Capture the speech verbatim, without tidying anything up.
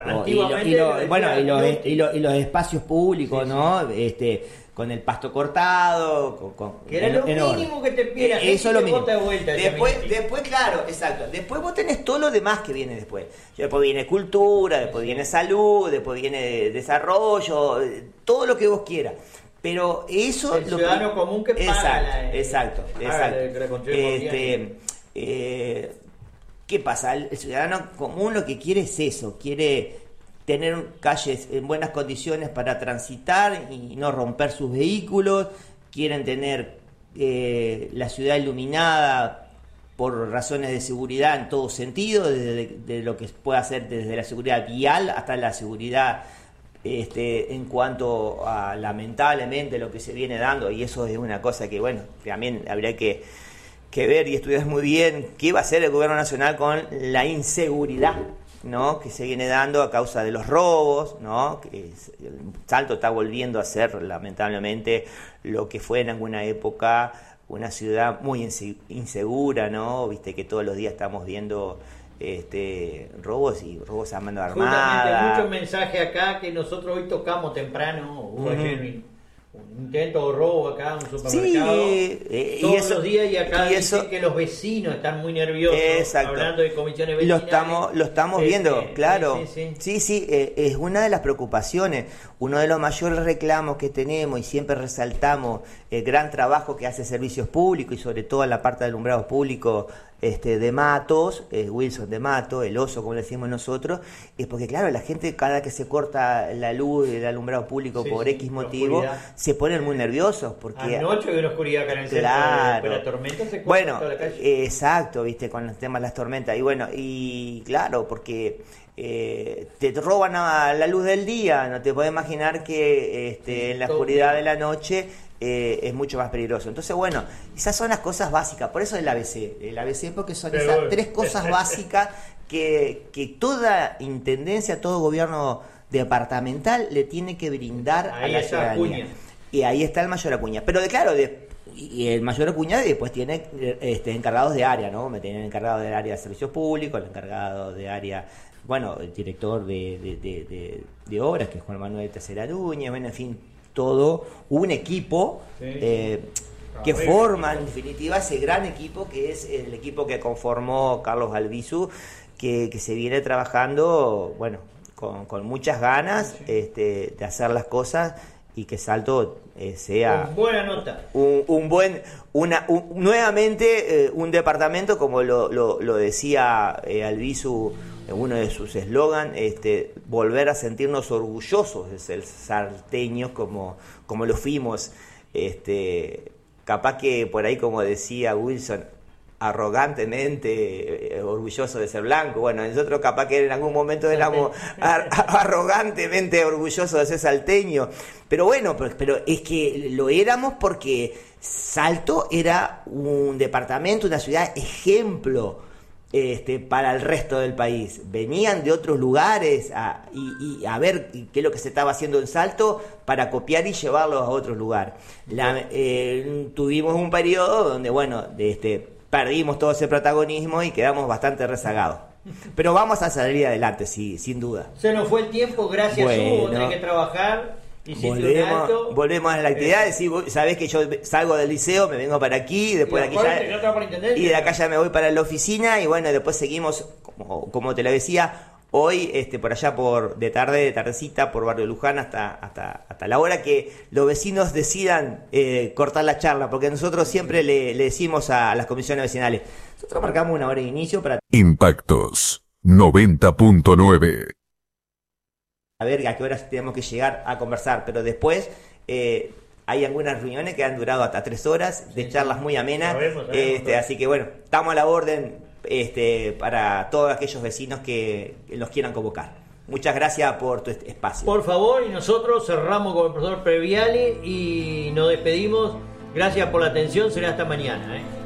Y, lo, y, lo, bueno, y, los, y, los, y los espacios públicos, sí, ¿no? Sí. Este, con el pasto cortado, con, con, que era en, lo en mínimo orden. Que te pida, eh, eso es lo mínimo. Vuelta, después, después, claro, exacto. Después vos tenés todo lo demás que viene después. Después viene cultura, después sí. viene salud, después viene desarrollo, todo lo que vos quieras. Pero eso el lo ciudadano que, común que exacto, paga la, exacto, exacto. La, este, eh, ¿qué pasa? El ciudadano común lo que quiere es eso, quiere tener calles en buenas condiciones para transitar y no romper sus vehículos, quieren tener eh, la ciudad iluminada por razones de seguridad en todo sentido, desde de lo que puede hacer desde la seguridad vial hasta la seguridad este, en cuanto a lamentablemente lo que se viene dando, y eso es una cosa que bueno, también habría que, que ver y estudiar muy bien qué va a hacer el gobierno nacional con la inseguridad, ¿no? Que se viene dando a causa de los robos, ¿no? Que el Salto está volviendo a ser lamentablemente lo que fue en alguna época una ciudad muy insegura, ¿no? Viste que todos los días estamos viendo este robos y robos a mano armada. Justamente, muchos mensajes acá que nosotros hoy tocamos temprano, hubo uh-huh. ayer un intento de robo acá en un supermercado, sí, eh, todos y eso, los días, y acá y dicen eso, que los vecinos están muy nerviosos, exacto. hablando de comisiones vecinales. Lo estamos, lo estamos viendo, este, claro. Sí, sí, sí, sí, sí eh, es una de las preocupaciones, uno de los mayores reclamos que tenemos y siempre resaltamos el gran trabajo que hace Servicios Públicos y sobre todo en la parte de alumbrado público este, de Matos, eh, Wilson de Matos, el oso como le decimos nosotros, es porque claro, la gente cada que se corta la luz del alumbrado público sí, por sí, X motivo, oscuridad. Se ponen muy nerviosos porque anoche hay una oscuridad acá en el claro, centro, la tormenta se corta bueno, toda la calle. Exacto, viste, con el tema de las tormentas, y bueno, y claro, porque eh, te roban a la luz del día, no te puedes imaginar que este, en la oscuridad de la noche eh, es mucho más peligroso. Entonces, bueno, esas son las cosas básicas, por eso el A B C, el A B C porque son Pero, esas bueno. tres cosas básicas que, que toda intendencia, todo gobierno departamental le tiene que brindar ahí a la ciudadanía. Acuña. Y ahí está el mayor Acuña. Pero de claro, de, y el mayor Acuña después tiene este, encargados de área, ¿no? Me tienen encargado del área de servicios públicos, el encargado de área, bueno, el director de, de, de, de, de obras, que es Juan Manuel Tesseraruña, bueno, en fin, todo un equipo sí, eh, que forma en definitiva ese gran equipo que es el equipo que conformó Carlos Albizu, que, que se viene trabajando, bueno, con, con muchas ganas sí. este, de hacer las cosas y que Salto eh, sea con buena nota. Un, un buen, una, un, nuevamente eh, un departamento, como lo, lo, lo decía eh, Albizu en uno de sus eslogan, este, volver a sentirnos orgullosos de ser salteños como, como lo fuimos, este, capaz que por ahí, como decía Wilson, arrogantemente eh, orgulloso de ser blanco. Bueno, nosotros capaz que en algún momento éramos ar- arrogantemente orgullosos de ser salteño, pero bueno, pero, pero es que lo éramos porque Salto era un departamento, una ciudad ejemplo este, para el resto del país. Venían de otros lugares a, y, y a ver qué es lo que se estaba haciendo en Salto para copiar y llevarlos a otro lugar. La, eh, tuvimos un periodo donde, bueno, de este perdimos todo ese protagonismo y quedamos bastante rezagados. Pero vamos a salir adelante, sí, sin duda. Se nos fue el tiempo, gracias bueno, Hugo, tenés que trabajar. Volvemos, volvemos a la actividad. Eh, sí, sabés que yo salgo del liceo, me vengo para aquí, después de aquí ya, y de acá ya me voy para la oficina y bueno, después seguimos, como, como te lo decía, hoy este, por allá por de tarde, de tardecita, por Barrio Luján hasta, hasta, hasta la hora que los vecinos decidan eh, cortar la charla, porque nosotros siempre le, le decimos a, a las comisiones vecinales, nosotros marcamos una hora de inicio para... Impactos noventa punto nueve. A ver a qué horas tenemos que llegar a conversar, pero después eh, hay algunas reuniones que han durado hasta tres horas, de sí, charlas muy amenas, sabemos, sabemos, este, sabemos. Así que bueno, estamos a la orden este, para todos aquellos vecinos que, que los quieran convocar. Muchas gracias por tu espacio. Por favor, y nosotros cerramos con el profesor Previale y nos despedimos. Gracias por la atención, será hasta mañana, ¿eh?